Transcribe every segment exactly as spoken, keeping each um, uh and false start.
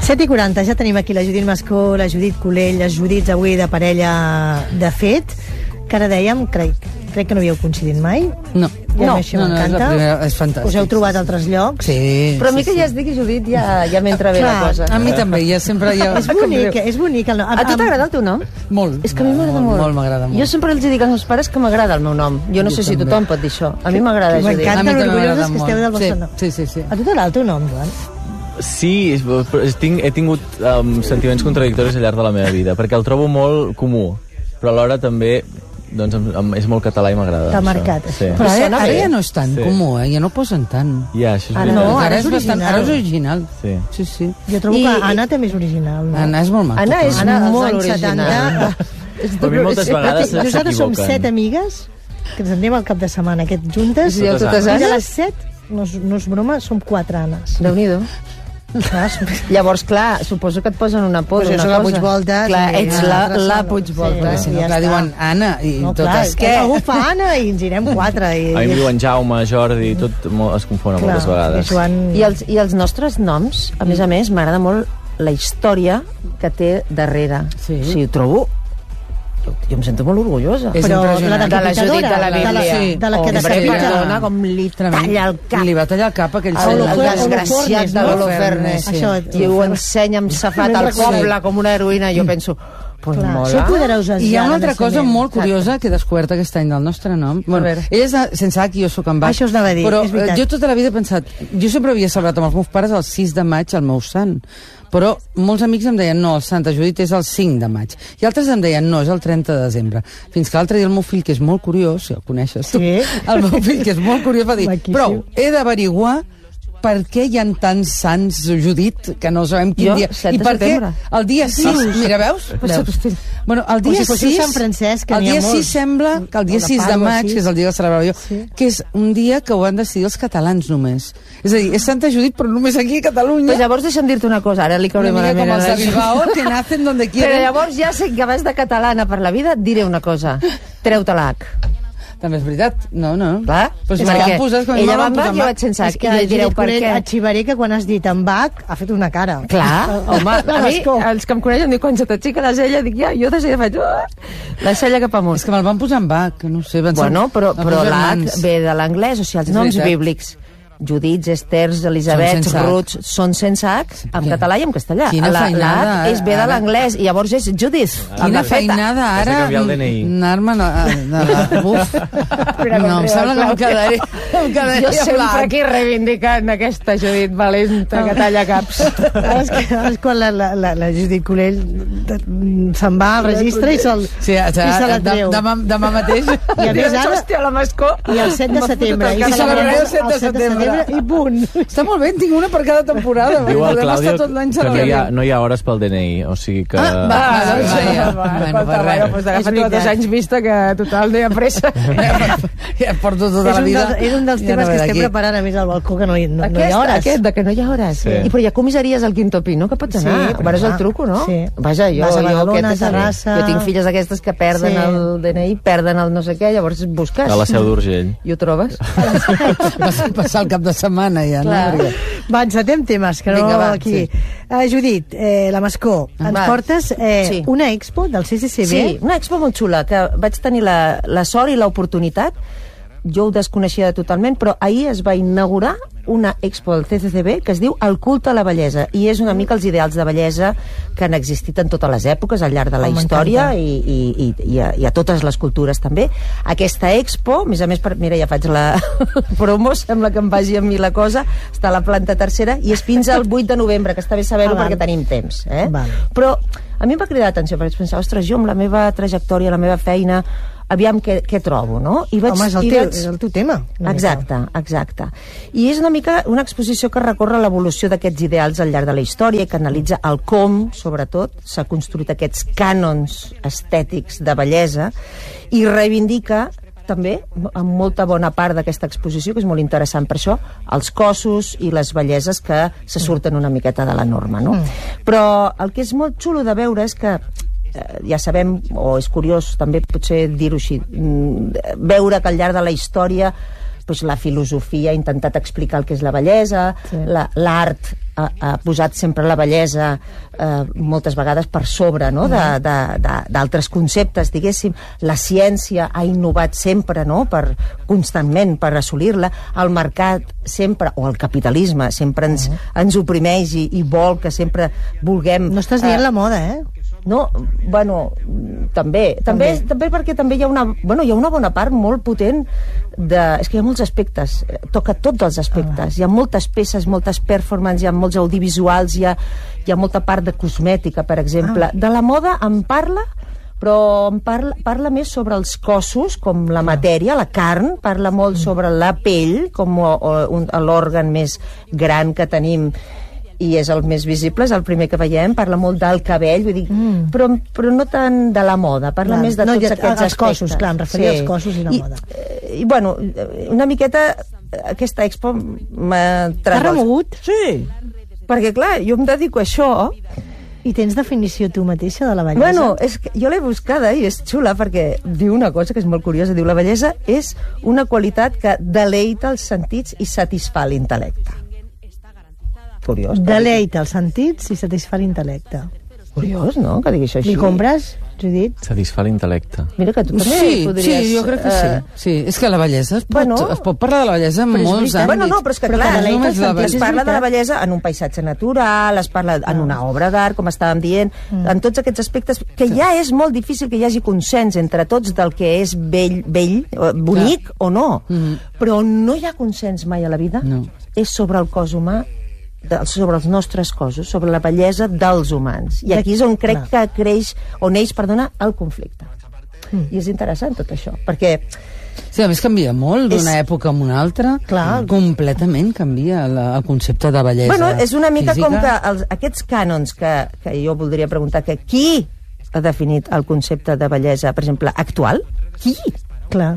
set i quaranta, ja tenim aquí la Judit Mascó, la Judit Colell, les Judits avui de parella de fet, que ara dèiem, crec, crec que no havíeu coincidit mai. No. Ja No, això no, no, és la m'encanta. primera, és fantàstic. Us heu trobat a altres llocs. Sí. Però a mi sí, que ja sí. es digui Judit ja, ja m'entra bé Clar. la cosa. A mi també, ja sempre... Ja... És bonic, és bonic. El nom. A tu t'agrada el teu nom? Molt. És que a mi m'agrada molt. Molt m'agrada molt. Jo sempre els dic als meus pares que m'agrada el meu nom. Jo no Jo sé si també. tothom pot dir això. A mi m'agrada Judit. M'encanta A mi també l'orgulloses m'agrada que esteu del molt. vostre nom. Sí, sí, sí. A tu t'agrada el teu nom, Joan? Sí, és- però és- tinc, he tingut um, sentiments contradictoris al llarg de la meva vida, perquè el trobo molt comú, però alhora també doncs, em, em, és molt català i m'agrada. T'ha això. marcat, Sí. això. Però ara, sona ara bé. ja no és tan Sí. comú, eh? Ja no posen tant. Ja, això és Ara veritat. no, ara ara és és bastant... original. Ara és original. Sí. Sí, sí. Jo trobo I- que Anna també és original. No? Anna és molt maca. Anna és Anna, als molt anys original. setanta... Però a mi moltes vegades Nosaltres som s'equivoquen. set amigues que ens anem al cap de setmana aquest juntes Sí, Totes totes i de Annes? les set, no és, no és broma, som quatre Annes. Déu-n'hi-do. Clar, Llavors, clar, suposo que et posen una por, Pues jo una soc la cosa. Puigvolta, Clar, i ets la, l'altra la són- Puigvolta. Sí, Si no, ja clar, està. diuen Anna i no, totes... clar, Què? algú fa Anna i ens anirem quatre. I, A mi em diuen Jaume, Jordi, tot mo- es confon clar, moltes vegades. i Joan... I els, I els nostres noms, a més a més, m'agrada molt la història que té darrere. Sí. O sigui, ho trobo... Jo, jo em sento molt orgullosa. És Però la impressionant. de la Judit de la de Bíblia. la, Sí. de la que Hombre, decapita. perdona, com li talla el cap. Li va tallar el cap a aquell El, Holofernes, el senyor. desgraciat de no? l'Holofernes. Sí. Això, I ho ensenya amb safat al poble com una heroïna. Jo penso, pues Clar, mola. sou poderoses I hi ha ja, una altra de cosa naixement. molt curiosa que he descobert aquest any del nostre nom. Bueno, veure. ella és de, sense H, jo sóc amb H. Això us anava a dir, però és veritat. eh, jo tota la vida he pensat... Jo sempre havia celebrat amb els meus pares el sis de maig, el meu sant. Però molts amics em deien, no, el Santa Judit és el cinc de maig. I altres em deien, no, és el trenta de desembre. Fins que l'altre dia el meu fill, que és molt curiós, si el coneixes tu, Sí. el meu fill, que és molt curiós, va dir, Maquíssim. prou, he d'averiguar per què hi ha tants sants Judit, que no sabem quin Jo, dia. set I de per què setembre. el dia sis... Mira, veus? veus? Bueno, el Com dia si fóssiu sis... Sant Francesc, que el n'hi ha dia molts. sis sembla que el dia O de sis de Pàdua, maig, sí. que és el dia que celebrava jo, Sí. que és un dia que ho han decidit els catalans només. És a dir, és Santa Judit, però només aquí a Catalunya. Pues llavors deixa'm dir-te una cosa, ara li Una cauré mica malament. com a els la de gent. Bilbao, que nacen donde Però quieren. llavors ja sé que vas de catalana per la vida, et diré una cosa. Treu-te l'H. També és veritat. No, no. Clar, Pues és me la que van posar, com a mi ella me va van amb posar H, amb jo H. vaig sense H. És que I li direu Judit per Colell, què. arxivaré que quan has dit en Bach ha fet una cara. Clar, home, a mi, Mascó. els que em coneixen diuen, quan se t'aixeca la cella, dic, ja, jo de seguida faig, "Ah", la cella cap amunt. És que me'l van posar amb H, no sé. Van ser- Bueno, però, van però posar l'H mans. ve de l'anglès, o sigui, els És noms veritat. bíblics. Judits, Esters, Elisabets, sense H. Ruts, són sense H, en Sí. català i en castellà. Quina La- feinada, la H és ve de ara. l'anglès, i llavors és Judith. amb Quina la feta. feinada Has de ara... canviar el D N I. Anar-me'n a... a, a Uf. Mira com No, em riu sembla el que em Clau. quedaré... Em quedaré Jo sempre blanc. aquí reivindicant aquesta Judit valenta que talla caps. És que és quan la, la, la, la Judit Colell se'n va al registre i se'l Sí, o i se la sigui, de, treu. demà, demà mateix... I a més ara... Hòstia, la Mascó. I el set de setembre. I celebraré el set de setembre. I punt. Està molt bé, en tinc una per cada temporada. Diu el Podem Claudio estar tot l'any que no hi, ha, celebrant. no hi ha hores pel D N I, o sigui que... Ah, va, Ah, va, doncs, va, ja. va, Bueno, escolta, per bueno, res. pues És agafa't veritat. dos anys vista que total no hi ha pressa. Ja porto tota És la un, vida. dels, és un dels Ja temes no que ve estem d'aquí. preparant a més al balcó, que no hi, no, no hi Aquest, ha hores. aquest, de que no hi ha hores. Sí. I però hi ha comissaries al Quinto Pino que pots anar. Sí, Sí, Veuràs clar. el truco, no? Sí. Vaja, jo, Vas a jo, Badalona, aquest és el- Terrassa. jo tinc filles d'aquestes que perden Sí. el D N I, perden el no sé què, llavors busques. A la Seu d'Urgell. I ho trobes. Vas passar el cap de setmana ja, no? Clar. Perquè- Va, encetem temes, que no Vinga, va, aquí. sí. Uh, Judit, eh, la Mascó, ens Va. portes eh, Sí. una expo del C C C B. Sí, una expo molt xula, que vaig tenir la, la sort i l'oportunitat, jo ho desconeixia totalment, però ahir es va inaugurar una expo del C C C B que es diu El culte a la bellesa, i és una mica els ideals de bellesa que han existit en totes les èpoques, al llarg de la Oh, història m'encanta. i, i, i, i, a, i a totes les cultures també. Aquesta expo, a més a més, per, mira, ja faig la promo, sembla que em vagi a mi la cosa, està a la planta tercera i és fins al vuit de novembre, que està bé saber-ho Ah, val. perquè tenim temps. Eh? Val. Però a mi em va cridar l'atenció, perquè vaig pensar, ostres, jo amb la meva trajectòria, la meva feina, aviam què, què trobo, no? I vaig, Home, és el, i teu, vaig... és el teu tema. una Exacte, exacte. I és una mica una exposició que recorre l'evolució d'aquests ideals al llarg de la història i que analitza el com, sobretot, s'ha construït aquests cànons estètics de bellesa i reivindica també, amb molta bona part d'aquesta exposició, que és molt interessant per això, els cossos i les belleses que se surten una miqueta de la norma, no? Però el que és molt xulo de veure és que eh, ja sabem, o és curiós també potser dir-ho així, mm, veure que al llarg de la història doncs, la filosofia ha intentat explicar el que és la bellesa, sí. la, l'art ha, ha posat sempre la bellesa eh, moltes vegades per sobre, no? de, de, de, d'altres conceptes, diguéssim. La ciència ha innovat sempre, no? per, constantment per assolir-la. El mercat sempre, o el capitalisme, sempre ens, uh-huh. ens oprimeix i, i vol que sempre vulguem... No estàs dient eh, la moda, eh? No, bueno, també, també, també. també perquè també hi ha una, bueno, hi ha una bona part molt potent de... És que hi ha molts aspectes, toca tots els aspectes. Ah. Hi ha moltes peces, moltes performances, hi ha molts audiovisuals, hi ha, hi ha molta part de cosmètica, per exemple. Ah. De la moda en parla, però en parla, parla més sobre els cossos, com la matèria, la carn, parla molt sobre la pell, com o, o, un, l'òrgan més gran que tenim, i és el més visible, és el primer que veiem, parla molt del cabell, vull dir, mm. però, però no tant de la moda, parla clar, més de no, tots ja, aquests aspectes. Els cossos, clar, em referia sí. als cossos i la I, moda. I, bueno, una miqueta aquesta expo m'ha... T'ha remogut? Sí, perquè clar, jo em dedico a això. I tens definició tu mateixa de la bellesa? Bueno, és que jo l'he buscada i és xula perquè diu una cosa que és molt curiosa, diu la bellesa és una qualitat que deleita els sentits i satisfà l'intel·lecte. Curiós. Deleita els sentits i satisfà l'intel·lecte. Curiós, no?, que digui això així. Li compres, Judit? Satisfà l'intel·lecte. Mira que tu també sí, podries... Sí, jo crec que sí. Uh... sí. És que la bellesa es pot, bueno, es pot parlar de la bellesa en molts àmbits. Bueno, no, però és que però clar, que es, la es parla de la bellesa en un paisatge natural, es parla en una obra d'art, com estàvem dient, mm. en tots aquests aspectes, que ja és molt difícil que hi hagi consens entre tots del que és bell, bell bonic clar. O no. Mm. Però no hi ha consens mai a la vida. No. És sobre el cos humà, de, sobre els nostres cossos, sobre la bellesa dels humans. I aquí és on crec que creix, on neix, perdona, el conflicte. Mm. I és interessant tot això, perquè... Sí, a més canvia molt d'una és... època a una altra. Clar. Completament canvia la, el concepte de bellesa. Bueno, és una mica física. com que els, aquests cànons que, que jo voldria preguntar, que qui ha definit el concepte de bellesa, per exemple, actual? Qui? Clar.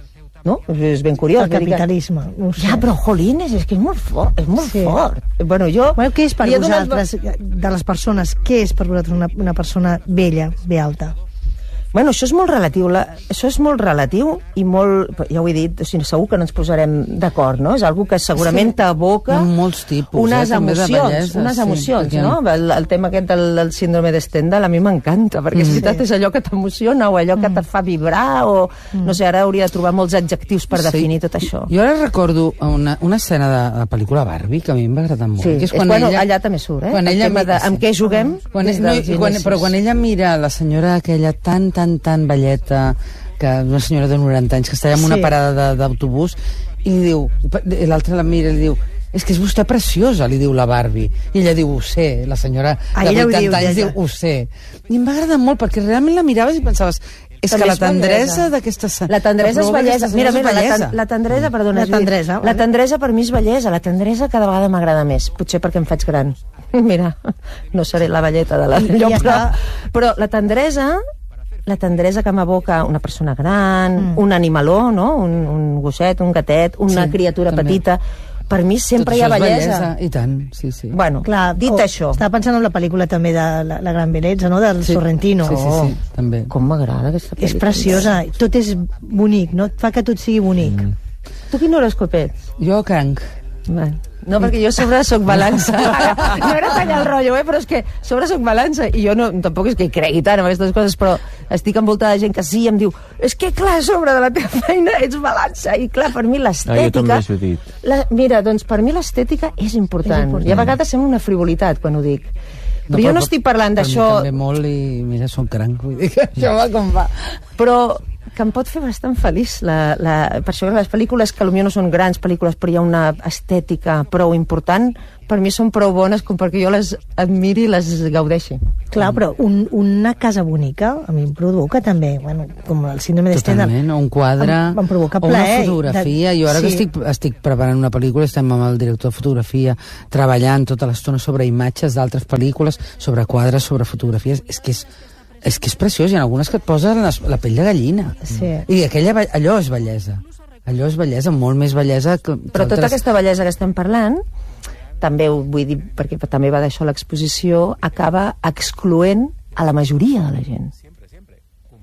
No? És ben curiós. El capitalisme. No sé. Ja, però, jolines, és que és molt fort. És molt sí. fort. Bueno, jo... Bueno, què és per vosaltres, dones... de les persones, què és per vosaltres una, una persona bella, bé alta? Bueno, això és molt relatiu, la, això és molt relatiu i molt, ja ho he dit, o sigui, segur que no ens posarem d'acord, no? És algo que segurament sí. t'aboca molts tipus, unes eh, emocions, de bellesa, unes emocions, sí, no? El, el tema aquest del, del síndrome de Stendhal a mi m'encanta, perquè mm. és veritat, és allò que t'emociona o allò que mm. te fa vibrar o, mm. no sé, ara hauria de trobar molts adjectius per sí. definir tot això. Jo ara recordo una, una escena de la pel·lícula Barbie que a mi em va agradar molt. Sí, que és quan és, bueno, ella, allà també surt, eh? Quan el ella tema de amb què juguem quan, des no, dels quan, però quan ella mira la senyora aquella tan, tan, tan velleta, que una senyora de noranta anys que estava en una sí. parada d'autobús i li diu, l'altra la mira i li diu, és que és vostè preciosa, li diu la Barbie, i ella diu, ho sé, la senyora ah, de vuitanta diu, anys diu, ho sé, i em va agradar molt perquè realment la miraves i pensaves, és també que la tendresa d'aquesta... La tendresa és bellesa. Mira, mira, la, ten, la tendresa, perdona, la tendresa, la tendresa per mi és bellesa, la tendresa cada vegada m'agrada més, potser perquè em faig gran. Mira, no seré la velleta de la lloc, però, però la tendresa la tendresa que m'aboca una persona gran, mm. un animaló, no? un, un gosset, un gatet, una sí, criatura també. petita, per mi sempre tot hi ha bellesa. bellesa. I tant, sí, sí. Bueno, clar, dit oh, això... Estava pensant en la pel·lícula també de La, la Gran Bellesa, no? Del sí. Sorrentino. Sí, sí, sí, sí, també. Com m'agrada aquesta pel·lícula. És preciosa, tot és bonic, no? Et fa que tot sigui bonic. Mm. Tu quin horòscop ets? Jo cranc. Bueno. No, perquè jo sobre soc balança. No era tallar el rotllo, eh? Però és que sobre soc balança i jo no, tampoc és que hi cregui tant en aquestes coses, però estic envoltada de gent que sí em diu, és que clar, sobre de la teva feina ets balança. I clar, per mi l'estètica... Ah, jo també, Judit. La, mira, doncs per mi l'estètica és important. és important. I a vegades sembla una frivolitat quan ho dic. Però no, jo no estic parlant d'això... Per mi també molt i mira, som cranc, vull dir que això va com va. Però que em pot fer bastant feliç. La, la, per això les pel·lícules que potser no són grans pel·lícules, però hi ha una estètica prou important, per mi són prou bones com perquè jo les admiri i les gaudeixi. Clar, però un, una casa bonica a mi em provoca també, bueno, com el síndrome de Stendhal. Totalment, un quadre, em, em provoca o plaer, una fotografia. De... Jo ara sí. que estic, estic preparant una pel·lícula, estem amb el director de fotografia treballant tota l'estona sobre imatges d'altres pel·lícules, sobre quadres, sobre fotografies. És que és És que és preciós, hi ha algunes que et posen la, la pell de gallina. Sí. I aquella, allò és bellesa. Allò és bellesa, molt més bellesa que... Però tota altres... aquesta bellesa que estem parlant, també ho vull dir, perquè també va d'això l'exposició, acaba excloent a la majoria de la gent.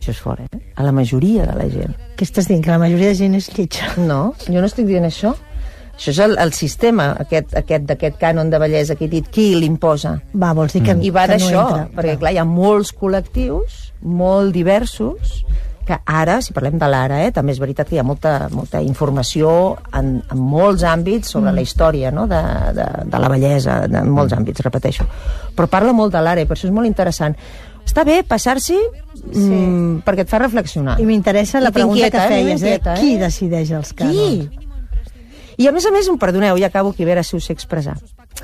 Això és fort, eh? A la majoria de la gent. Què estàs dient? Que la majoria de gent és lletja? No, jo no estic dient això. Això és el, el sistema, aquest, aquest, d'aquest cànon de bellesa que he dit, qui l'imposa? Va, vols dir que, I va que no d'això, entra. perquè clar, hi ha molts col·lectius, molt diversos, que ara, si parlem de l'ara, eh, també és veritat que hi ha molta, molta informació en, en molts àmbits sobre mm. la història, no?, de, de, de la bellesa, en molts àmbits, repeteixo. Però parla molt de l'ara i per això és molt interessant. Està bé passar-s'hi sí. mm, perquè et fa reflexionar. I m'interessa la I pregunta inquieta, que feies, eh? eh? Qui decideix els cànons? Qui? I a més a més, em perdoneu, ja acabo aquí, a veure si ho sé expressar.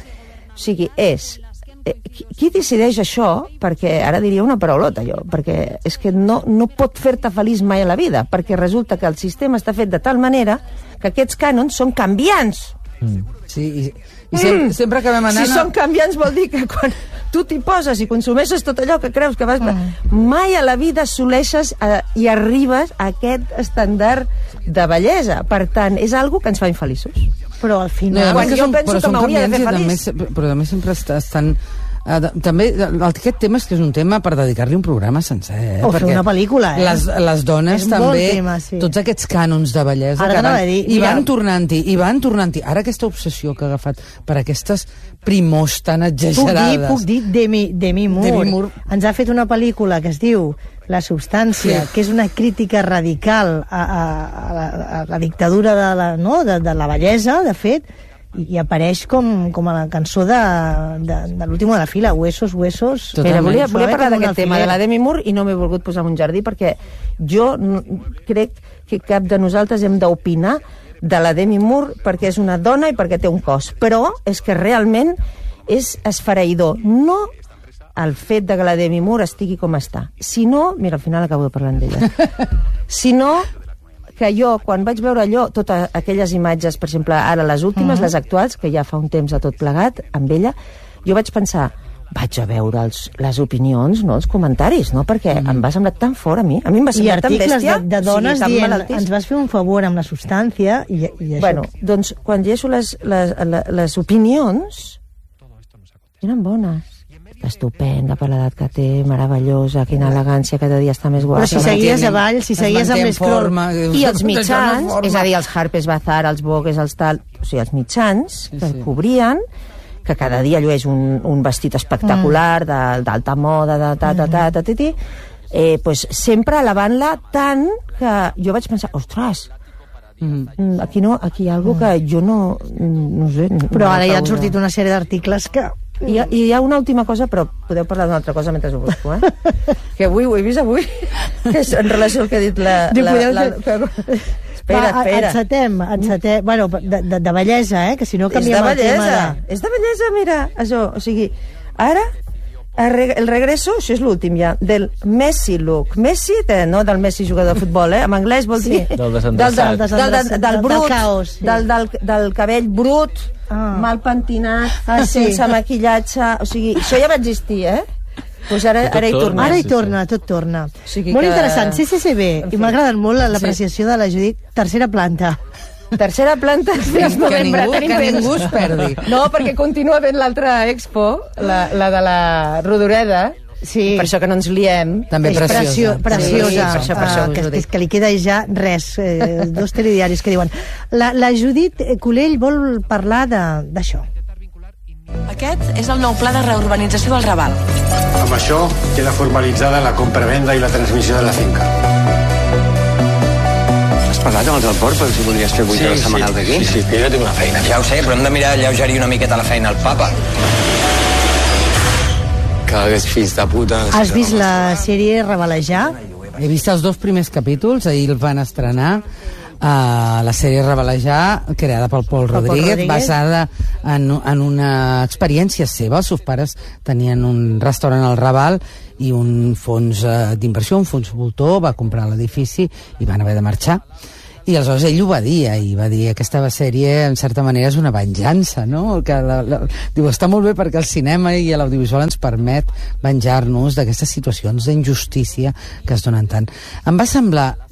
O sigui, és... Eh, qui, qui decideix això? Perquè ara diria una paraulota, jo, perquè és que no, no pot fer-te feliç mai a la vida, perquè resulta que el sistema està fet de tal manera que aquests cànons són canviants. Mm. Sí, i, i sempre, mm. sempre acabem anant... Si són canviants vol dir que quan tu t'hi poses i consumeixes tot allò que creus que vas... Mm. Mai a la vida assoleixes eh, i arribes a aquest estàndard de bellesa. Per tant, és algo que ens fa infeliços. Però al final... No, quan jo som, penso que m'hauria de fer feliç... També, però també sempre estan... Uh, també aquest tema és que és un tema per dedicar-li un programa sencer, eh? O fer una pel·lícula, eh? Les, les dones és també, tema, sí. tots aquests cànons de bellesa ara que van, dir, i mira, van tornant-hi, i van tornant-hi. Ara aquesta obsessió que ha agafat per aquestes primors tan exagerades. Puc dir, puc dir Demi, Demi, Moore. Demi Moore ens ha fet una pel·lícula que es diu La substància, sí. que és una crítica radical a, a, a, la, a la dictadura de la, no? de, de la bellesa, de fet, i apareix com, com a la cançó de, de, de l'últim de la fila, Huesos, Huesos... Mira, volia, volia Suave parlar com d'aquest tema de la Demi Moore i no m'he volgut posar en un jardí perquè jo crec que cap de nosaltres hem d'opinar de la Demi Moore perquè és una dona i perquè té un cos, però és que realment és esfereïdor, no el fet de que la Demi Moore estigui com està, sinó, mira, al final acabo de parlar d'ella, sinó que jo, quan vaig veure allò, totes aquelles imatges, per exemple, ara les últimes, uh-huh. les actuals, que ja fa un temps de tot plegat, amb ella, jo vaig pensar, vaig a veure els, les opinions, no, els comentaris, no? Perquè uh-huh. em va semblar tan fort a mi. A mi em va semblar tan bèstia. I articles de, de dones sí, dient, malaltís. ens vas fer un favor amb la substància, i, i això... Bueno, doncs, quan llegeixo les, les, les, les opinions, eren bones. Estupenda per l'edat que té, meravellosa, quina elegància, cada dia està més guapa. Però si seguies avall, si seguies amb l'escroll... I els mitjans, és a dir, els Harper's Bazaar, els Vogues, els tal... O sigui, els mitjans que el cobrien, que cada dia llueix un, un vestit espectacular, mm. d'alta moda, de ta, ta, ta, ta, ta, ta, eh, pues, sempre elevant-la tant que jo vaig pensar, ostres, mm. aquí, no, aquí hi ha alguna que jo no... no sé... Però no ara ja han una... sortit una sèrie d'articles que... I hi, ha, I hi ha una última cosa, però podeu parlar d'una altra cosa mentre ho busco, eh? Que avui, ho he vist avui, que és en relació al que ha dit la... Diu, la, podeu... la, la... Espera, Va, espera. Encetem, encetem... Bueno, de, de, de bellesa, eh? Que si no canviem el tema de... És de bellesa, mira, això. O sigui, ara, el regreso, això és l'últim ja, del Messi look. Messi, de, no del Messi jugador de futbol, eh? En anglès vol dir... Sí. Del desendreçat. Del, del, del, del, del brut, del caos, sí. del, del, del cabell brut, ah. mal pentinat, ah, sí. sense maquillatge... O sigui, això ja va existir, eh? Pues ara, ara hi torna. Ara hi torna, tot torna. O sigui molt que... interessant, C C C B. I m'ha agradat molt l'apreciació de la Judit. Tercera planta. Tercera planta que, que, ningú, que ningú es perdi. No, perquè continua ben l'altra expo, la, la de la Rodoreda. Sí. Per això que no ens liem. També és preciosa. Preciosa. Sí, per això, per això uh, que, que, que li queda ja res, eh, dos telediaris que diuen. La, la Judit Culell vol parlar d'això. Aquest és el nou pla de reurbanització del Raval. Amb això queda formalitzada la compra-venda i la transmissió de la finca. Has parlat amb els del port per si volies fer vuit hores setmanals d'aquí? Sí, sí, que jo tinc una feina. Ja ho sé, però hem de mirar alleugerir una miqueta la feina al papa. Que hagués fills de puta... Has vist la sèrie Revelejar? He vist els dos primers capítols, ahir el van estrenar. Uh, la sèrie Revelejar, creada pel Pol Rodríguez, Rodríguez, basada en, en una experiència seva. Els seus pares tenien un restaurant al Raval i un fons uh, d'inversió, un fons voltor, va comprar l'edifici i van haver de marxar. I aleshores ell ho va dir, i va dir que aquesta sèrie, en certa manera, és una venjança, no? Que la, la, diu, està molt bé perquè el cinema i l'audiovisual ens permet venjar-nos d'aquestes situacions d'injustícia que es donen tant. Em va semblar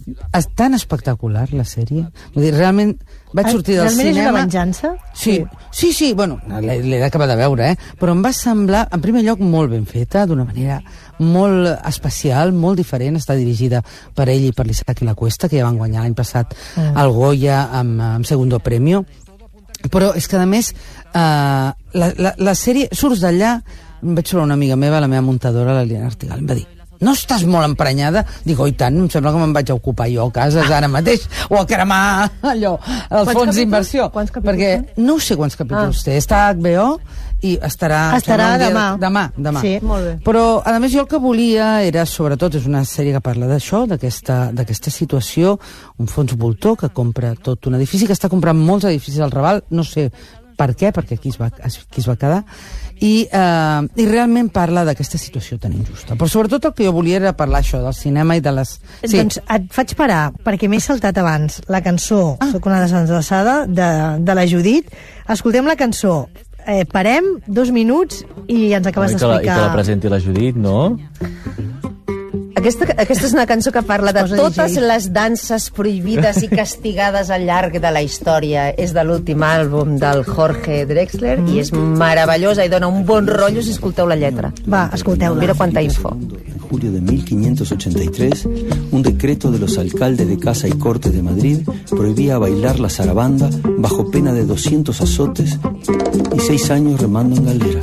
és tan espectacular, la sèrie. Vull dir, realment vaig sortir del Realment cinema... és una venjança? Sí, sí, sí, bueno, l'he l'he d'acabar de veure, eh? Però em va semblar, en primer lloc, molt ben feta, d'una manera molt especial, molt diferent. Està dirigida per ell i per l'Isaac i la Cuesta, que ja van guanyar l'any passat mm. el Goya amb, amb Segundo Premio. Però és que, a més, eh, la, la, la sèrie... Surts d'allà, vaig trobar una amiga meva, la meva muntadora, la Liliana Artigal, em va dir: no estàs molt emprenyada? Dic, oi tant, em sembla que me'n vaig a ocupar jo a casa ara mateix, o a cremar allò, el fons d'inversió. Quants capítols? Perquè no sé quants capítols ah. té. Està a H B O i estarà... Estarà dia, demà. Demà, demà. Sí, molt bé. Però, a més, jo el que volia era, sobretot, és una sèrie que parla d'això, d'aquesta d'aquesta situació, un fons voltor que compra tot un edifici, que està comprant molts edificis al Raval, no sé per què, perquè aquí es va, aquí es va quedar, i, eh, i realment parla d'aquesta situació tan injusta. Però sobretot el que jo volia era parlar això del cinema i de les... Sí. Doncs et faig parar, perquè m'he saltat abans la cançó, ah. Soc una desenllaçada, de, de la Judit. Escoltem la cançó, eh, parem dos minuts i ens acabes d'explicar... I que la presenti la Judit, no? Aquesta, aquesta és una cançó que parla de totes les danses prohibides i castigades al llarg de la història. És de l'últim àlbum del Jorge Drexler mm. i és meravellosa i dona un bon rotllo si escolteu la lletra. Va, escolteu-la. Mira quanta info. En julio de mil quinientos ochenta y tres, un decreto de los alcaldes de Casa y Corte de Madrid prohibía bailar la zarabanda bajo pena de doscientos azotes y seis años remando en galeras.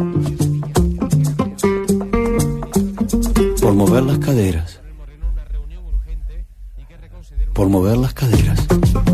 Por mover las caderas. Por mover las caderas.